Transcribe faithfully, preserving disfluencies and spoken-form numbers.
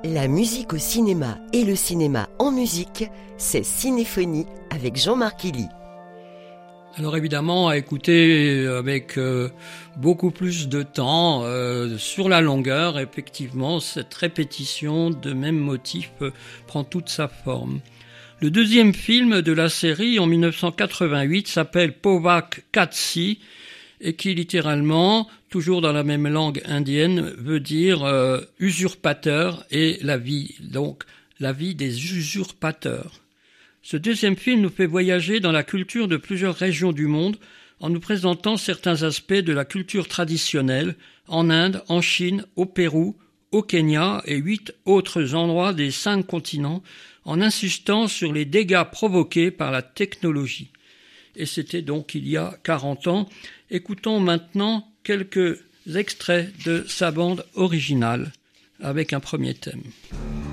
La musique au cinéma et le cinéma en musique, c'est Cinéphonie avec Jean-Marc Elie. Alors évidemment, à écouter avec euh, beaucoup plus de temps, euh, sur la longueur, effectivement, cette répétition de mêmes motifs euh, prend toute sa forme. Le deuxième film de la série, en dix-neuf cent quatre-vingt-huit, s'appelle Povak Katsi, et qui littéralement, toujours dans la même langue indienne, veut dire euh, usurpateur et la vie, donc la vie des usurpateurs. Ce deuxième film nous fait voyager dans la culture de plusieurs régions du monde en nous présentant certains aspects de la culture traditionnelle en Inde, en Chine, au Pérou, au Kenya et huit autres endroits des cinq continents en insistant sur les dégâts provoqués par la technologie. Et c'était donc il y a quarante ans. Écoutons maintenant quelques extraits de sa bande originale avec un premier thème.